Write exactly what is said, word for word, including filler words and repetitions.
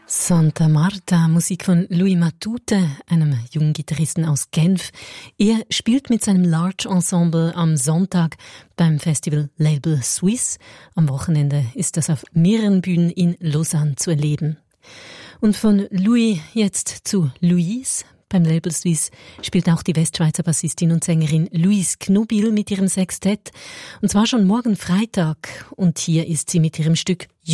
Santa Marta, Musik von Louis Matute, einem jungen Gitarristen aus Genf. Er spielt mit seinem Large Ensemble am Sonntag beim Festival Label Suisse. Am Wochenende ist das auf mehreren Bühnen in Lausanne zu erleben. Und von Louis jetzt zu Louise. Beim Label Suisse spielt auch die Westschweizer Bassistin und Sängerin Louise Knobil mit ihrem Sextett. Und zwar schon morgen Freitag. Und hier ist sie mit ihrem Stück